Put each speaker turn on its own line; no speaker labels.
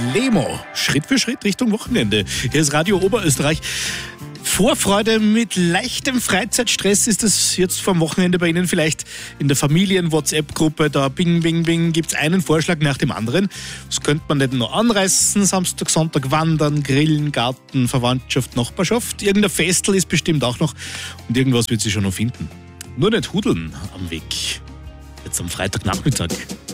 Lemo. Schritt für Schritt Richtung Wochenende. Hier ist Radio Oberösterreich. Vorfreude mit leichtem Freizeitstress ist es jetzt vom Wochenende bei Ihnen vielleicht in der Familien-WhatsApp-Gruppe. Da bing, bing, bing, gibt es einen Vorschlag nach dem anderen. Was könnte man denn noch anreißen? Samstag, Sonntag wandern, grillen, Garten, Verwandtschaft, Nachbarschaft. Irgendein Festel ist bestimmt auch noch und irgendwas wird sie schon noch finden. Nur nicht hudeln am Weg. Jetzt am Freitagnachmittag.